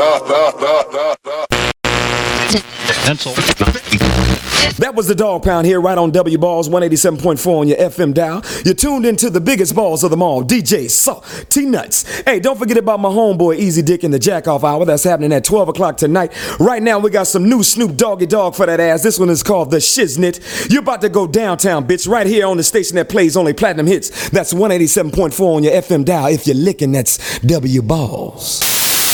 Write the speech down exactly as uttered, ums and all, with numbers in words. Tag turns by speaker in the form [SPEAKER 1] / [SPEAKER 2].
[SPEAKER 1] Pencil.
[SPEAKER 2] That was the Dog Pound here right on W Balls one eighty-seven point four on your F M dial. You're tuned into the biggest balls of them all, D J Saw T Nuts. Hey, don't forget about my homeboy Easy Dick in the Jack Off Hour. That's happening at twelve o'clock tonight. Right now, we got some new Snoop Doggy Dogg for that ass. This one is called The Shiznit. You're about to go downtown, bitch, right here on the station that plays only platinum hits. That's one eighty-seven point four on your F M dial. If you're licking, that's W Balls.